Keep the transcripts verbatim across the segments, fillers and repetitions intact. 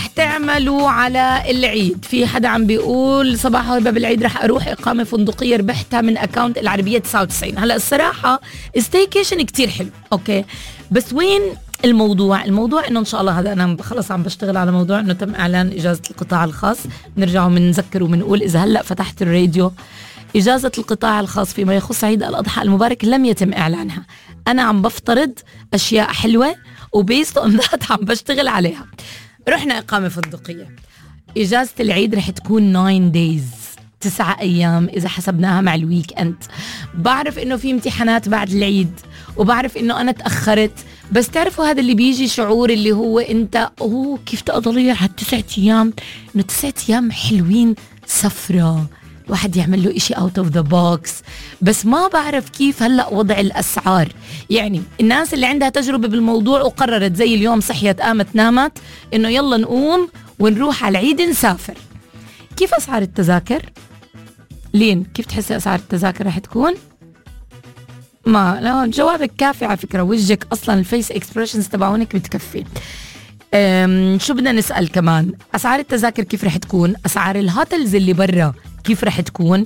رح تعملوا على العيد؟ في حدا عم بيقول صباح هبه بالعيد رح اروح اقامه فندقيه ربحتها من اكاونت العربيه تسعة وتسعين. هلا الصراحه ستيكيشن كتير حلو اوكي، بس وين الموضوع؟ الموضوع انه ان شاء الله هذا انا خلص عم بشتغل على موضوع انه تم اعلان اجازه القطاع الخاص. بنرجع وبنذكر وبنقول اذا هلا فتحت الراديو اجازه القطاع الخاص فيما يخص عيد الاضحى المبارك لم يتم اعلانها. انا عم بفترض اشياء حلوه وبيست اون ذات عم بشتغل عليها. رحنا اقامه فندقيه، اجازه العيد رح تكون تسعة دايز، تسعة ايام اذا حسبناها مع الويك اند. بعرف انه في امتحانات بعد العيد وبعرف انه انا تاخرت، بس تعرفوا هذا اللي بيجي شعور اللي هو انت اوه كيف تقدر على التسعة ايام، انه تسعة ايام حلوين سفره الواحد يعمل له إشي out of the box. بس ما بعرف كيف هلأ وضع الأسعار. يعني الناس اللي عندها تجربة بالموضوع وقررت زي اليوم صحيت قامت نامت إنه يلا نقوم ونروح على العيد نسافر، كيف أسعار التذاكر؟ لين كيف تحسي أسعار التذاكر رح تكون؟ ما لا جوابك كافي على فكرة، وجهك أصلا الفيس اكسبريشنز تبعونك بتكفي. شو بدنا نسأل كمان؟ أسعار التذاكر كيف رح تكون؟ أسعار الهوتلز اللي برا كيف رح تكون؟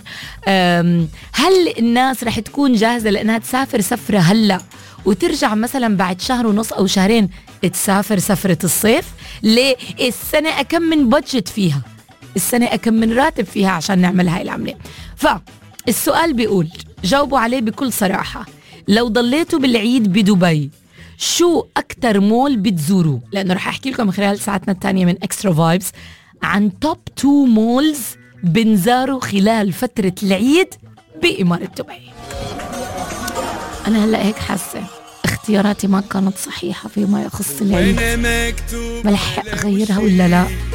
هل الناس رح تكون جاهزة لأنها تسافر سفرة هلأ وترجع مثلا بعد شهر ونص أو شهرين تسافر سفرة الصيف؟ ليه؟ السنة أكم من بادجت فيها، السنة أكم من راتب فيها عشان نعمل هاي العملية. فالسؤال بيقول جاوبوا عليه بكل صراحة، لو ضليتوا بالعيد بدبي شو أكتر مول بتزوروا؟ لأنه رح أحكي لكم خلال ساعتنا الثانية من إكسترا فايبس عن توب تو مولز بنزاروا خلال فترة العيد بإمارة دبي. أنا هلأ هيك حاسة اختياراتي ما كانت صحيحة فيما يخص العيد، ملحق أغيرها ولا لا؟